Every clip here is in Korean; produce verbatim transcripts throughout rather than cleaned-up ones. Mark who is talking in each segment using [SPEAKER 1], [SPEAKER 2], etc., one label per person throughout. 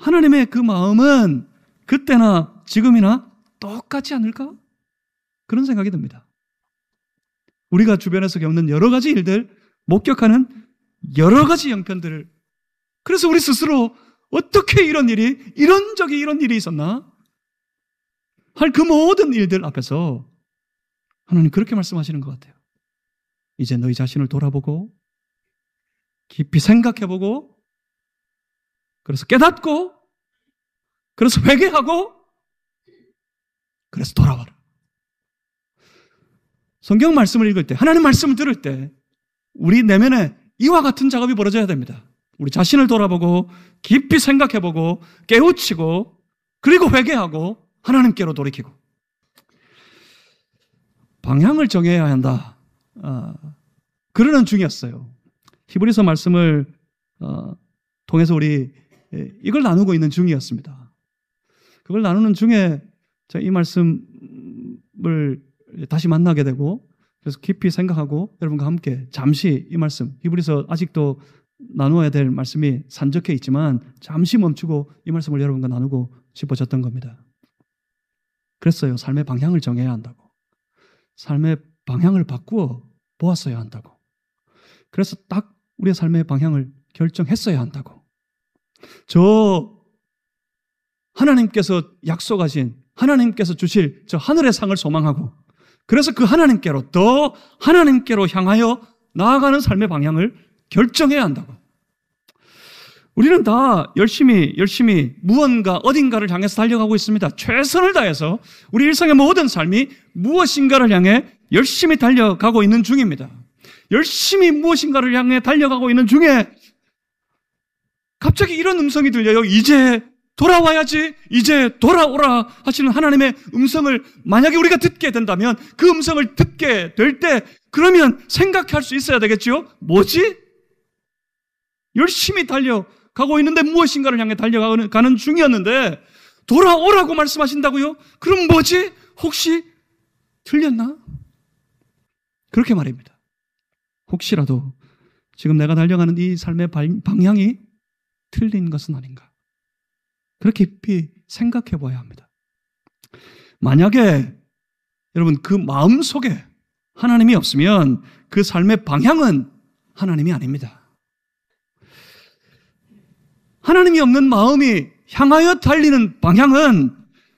[SPEAKER 1] 하나님의 그 마음은 그때나 지금이나 똑같지 않을까? 그런 생각이 듭니다. 우리가 주변에서 겪는 여러 가지 일들, 목격하는 여러 가지 형편들을, 그래서 우리 스스로 어떻게 이런 일이, 이런 적이 이런 일이 있었나? 할 그 모든 일들 앞에서 하나님 그렇게 말씀하시는 것 같아요. 이제 너희 자신을 돌아보고 깊이 생각해보고 그래서 깨닫고 그래서 회개하고 그래서 돌아와라. 성경 말씀을 읽을 때, 하나님 말씀을 들을 때 우리 내면에 이와 같은 작업이 벌어져야 됩니다. 우리 자신을 돌아보고 깊이 생각해보고 깨우치고 그리고 회개하고 하나님께로 돌이키고 방향을 정해야 한다. 아, 그러는 중이었어요. 히브리서 말씀을 어, 통해서 우리 이걸 나누고 있는 중이었습니다. 그걸 나누는 중에 제가 이 말씀을 다시 만나게 되고 그래서 깊이 생각하고 여러분과 함께 잠시 이 말씀, 히브리서 아직도 나누어야 될 말씀이 산적해 있지만 잠시 멈추고 이 말씀을 여러분과 나누고 싶어졌던 겁니다. 그랬어요. 삶의 방향을 정해야 한다고. 삶의 방향을 바꾸어 보았어야 한다고. 그래서 딱 우리의 삶의 방향을 결정했어야 한다고. 저 하나님께서 약속하신, 하나님께서 주실 저 하늘의 상을 소망하고 그래서 그 하나님께로, 더 하나님께로 향하여 나아가는 삶의 방향을 결정해야 한다고. 우리는 다 열심히 열심히 무언가 어딘가를 향해서 달려가고 있습니다. 최선을 다해서 우리 일상의 모든 삶이 무엇인가를 향해 열심히 달려가고 있는 중입니다. 열심히 무엇인가를 향해 달려가고 있는 중에 갑자기 이런 음성이 들려요. 이제 돌아와야지, 이제 돌아오라 하시는 하나님의 음성을 만약에 우리가 듣게 된다면 그 음성을 듣게 될 때 그러면 생각할 수 있어야 되겠죠. 뭐지? 열심히 달려가고 있는데 무엇인가를 향해 달려가는 중이었는데 돌아오라고 말씀하신다고요? 그럼 뭐지? 혹시 틀렸나? 그렇게 말입니다. 혹시라도 지금 내가 달려가는 이 삶의 방향이 틀린 것은 아닌가? 그렇게 깊이 생각해 봐야 합니다. 만약에 여러분 그 마음 속에 하나님이 없으면 그 삶의 방향은 하나님이 아닙니다. 하나님이 없는 마음이 향하여 달리는 방향은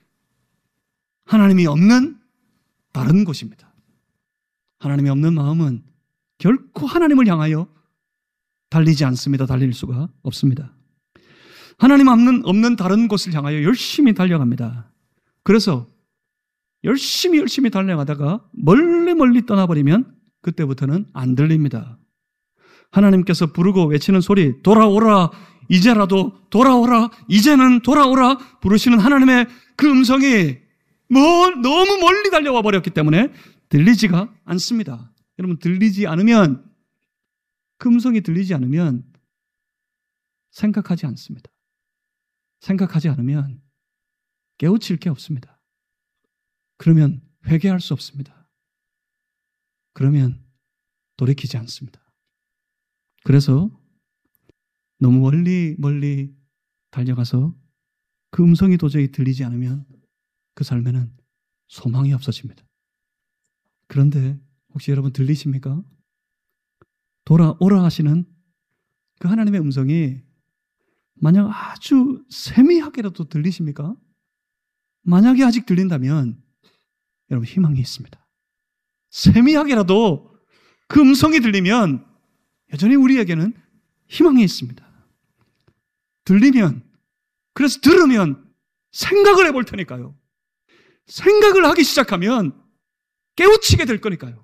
[SPEAKER 1] 하나님이 없는 다른 곳입니다. 하나님이 없는 마음은 결코 하나님을 향하여 달리지 않습니다. 달릴 수가 없습니다. 하나님 없는, 없는 다른 곳을 향하여 열심히 달려갑니다. 그래서 열심히 열심히 달려가다가 멀리 멀리 떠나버리면 그때부터는 안 들립니다. 하나님께서 부르고 외치는 소리, 돌아오라, 이제라도 돌아오라, 이제는 돌아오라 부르시는 하나님의 그 음성이 뭐, 너무 멀리 달려와 버렸기 때문에 들리지가 않습니다. 여러분, 들리지 않으면, 그 음성이 들리지 않으면 생각하지 않습니다. 생각하지 않으면 깨우칠 게 없습니다. 그러면 회개할 수 없습니다. 그러면 돌이키지 않습니다. 그래서 너무 멀리 멀리 달려가서 그 음성이 도저히 들리지 않으면 그 삶에는 소망이 없어집니다. 그런데 혹시 여러분 들리십니까? 돌아오라 하시는 그 하나님의 음성이 만약 아주 세미하게라도 들리십니까? 만약에 아직 들린다면 여러분 희망이 있습니다. 세미하게라도 그 음성이 들리면 여전히 우리에게는 희망이 있습니다. 들리면, 그래서 들으면 생각을 해볼 테니까요. 생각을 하기 시작하면 깨우치게 될 거니까요.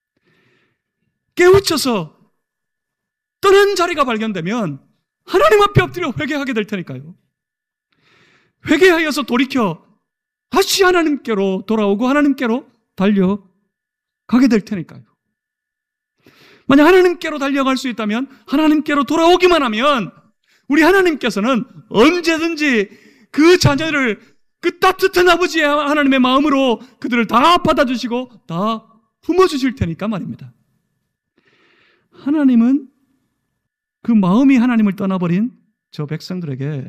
[SPEAKER 1] 깨우쳐서 떠난 자리가 발견되면 하나님 앞에 엎드려 회개하게 될 테니까요. 회개하여서 돌이켜 다시 하나님께로 돌아오고 하나님께로 달려가게 될 테니까요. 만약 하나님께로 달려갈 수 있다면 하나님께로 돌아오기만 하면 우리 하나님께서는 언제든지 그 자녀를 그 따뜻한 아버지의 하나님의 마음으로 그들을 다 받아주시고 다 품어주실 테니까 말입니다. 하나님은 그 마음이 하나님을 떠나버린 저 백성들에게